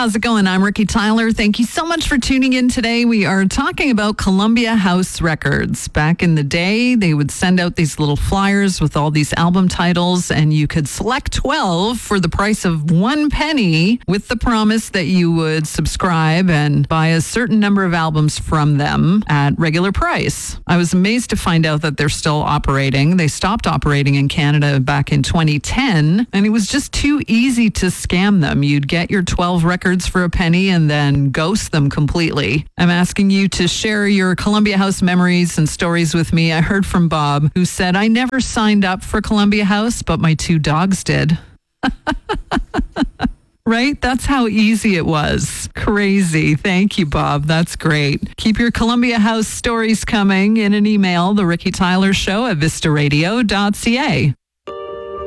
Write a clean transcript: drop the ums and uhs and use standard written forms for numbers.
How's it going? I'm Ricky Tyler. Thank you so much for tuning in today. We are talking about Columbia House Records. Back in the day, they would send out these little flyers with all these album titles, and you could select 12 for the price of 1 penny with the promise that you would subscribe and buy a certain number of albums from them at regular price. I was amazed to find out that they're still operating. They stopped operating in Canada back in 2010, and it was just too easy to scam them. You'd get your 12 records for a penny and then ghost them completely. I'm asking you to share your Columbia House memories and stories with me. I heard from Bob, who said, I never signed up for Columbia House, but my 2 dogs did. Right? That's how easy it was. Crazy. Thank you, Bob. That's great. Keep your Columbia House stories coming in an email, The Ricky Tyler Show at vistaradio.ca.